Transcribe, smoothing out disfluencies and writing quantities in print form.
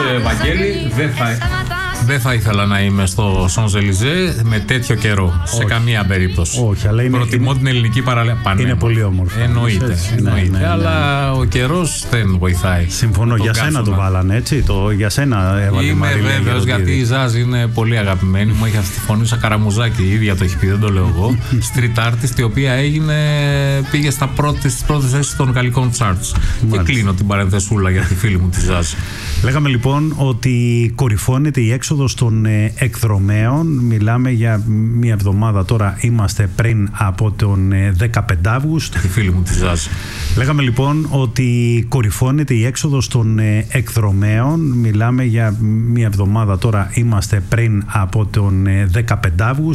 Βαγγέλη, δεν θα ήθελα να είμαι στο Σονζελιζέ με τέτοιο καιρό. Σε καμία περίπτωση. Όχι, αλλά προτιμώ την ελληνική παραλία. Είναι πολύ όμορφο. Εννοείται. Αλλά ο καιρός δεν βοηθάει. Συμφωνώ. Για σένα το βάλανε, έτσι. Για σένα έβαλε. Είμαι βέβαιος, γιατί η Ζάζ είναι πολύ αγαπημένη μου. Έχει αυτή τη φωνή σαν Καραμουζάκη. Η ίδια το έχει πει, δεν το λέω εγώ. Street artist, η οποία πήγε στις πρώτες θέσεις των γαλλικών charts. Και κλείνω την παρενθεσούλα για τη φίλη μου τη Ζάζ. Λέγαμε λοιπόν ότι κορυφώνεται η έξοδος των εκδρομέων. Μιλάμε για μία εβδομάδα τώρα, είμαστε πριν από τον 15 Αύγουστο. Τη φίλη μου τη Ζάζ. Λέγαμε λοιπόν ότι κορυφώνεται η έξοδος των εκδρομέων. Μιλάμε για μία εβδομάδα τώρα, είμαστε πριν από τον 15 Αύγουστο.